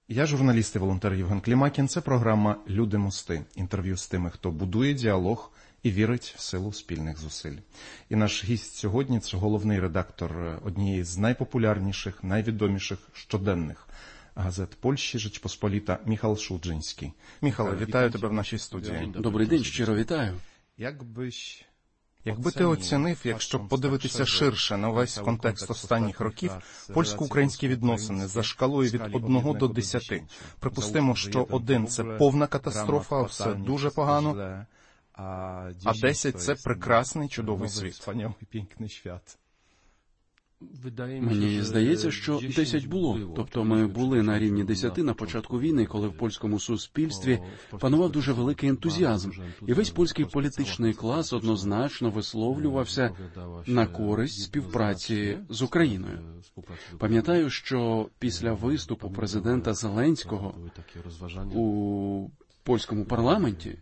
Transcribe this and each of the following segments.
Я журналіст і волонтер Євген Клімакін. Це програма «Люди мости». Інтерв'ю з тими, хто будує діалог і вірить в силу спільних зусиль. І наш гість сьогодні – це головний редактор однієї з найпопулярніших, найвідоміших щоденних газет Польщі «Rzeczpospolita» Міхал Шуджинський. Міхале, вітаю тебе в нашій студії. Добрий день, щиро вітаю. Якби ти оцінив, якщо подивитися ширше на весь контекст останніх років, польсько-українські відносини за шкалою від 1 до 10. Припустимо, що 1 – це повна катастрофа, все дуже погано, а 10 – це прекрасний, чудовий світ. Мені здається, що 10 було. Тобто ми були на рівні 10 на початку війни, коли в польському суспільстві панував дуже великий ентузіазм. І весь польський політичний клас однозначно висловлювався на користь співпраці з Україною. Пам'ятаю, що після виступу президента Зеленського у польському парламенті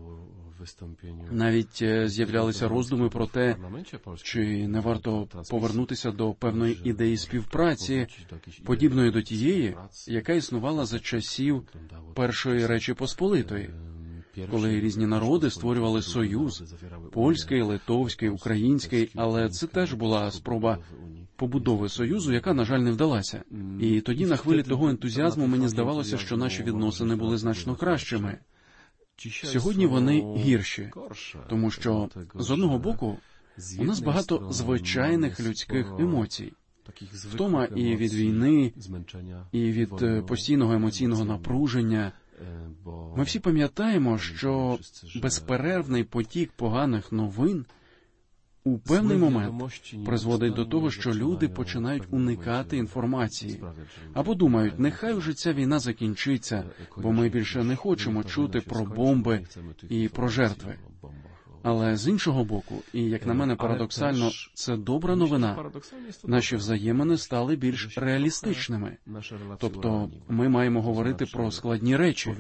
навіть з'являлися роздуми про те, чи не варто повернутися до певної ідеї співпраці, подібної до тієї, яка існувала за часів Першої Речі Посполитої, коли різні народи створювали союз – польський, литовський, український, але це теж була спроба побудови союзу, яка, на жаль, не вдалася. І тоді на хвилі того ентузіазму мені здавалося, що наші відносини були значно кращими. Сьогодні вони гірші, тому що, з одного боку, у нас багато звичайних людських емоцій. Втома і від війни, і від постійного емоційного напруження. Ми всі пам'ятаємо, що безперервний потік поганих новин у певний момент призводить до того, що люди починають уникати інформації. Або думають, нехай уже ця війна закінчиться, бо ми більше не хочемо чути про бомби і про жертви. Але з іншого боку, і як на мене парадоксально, це добра новина, наші взаємини стали більш реалістичними. Тобто ми маємо говорити про складні речі.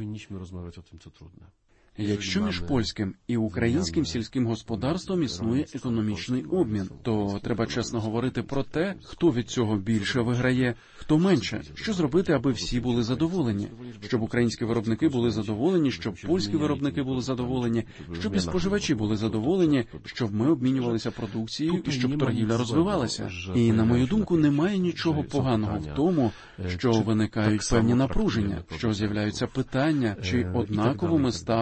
Якщо між польським і українським сільським господарством існує економічний обмін, то треба чесно говорити про те, хто від цього більше виграє, хто менше. Що зробити, аби всі були задоволені? Щоб українські виробники були задоволені, щоб польські виробники були задоволені, щоб і споживачі були задоволені, щоб ми обмінювалися продукцією і щоб торгівля розвивалася. І, на мою думку, немає нічого поганого в тому, що виникають певні напруження, що з'являються питання, чи однаково ми ставимо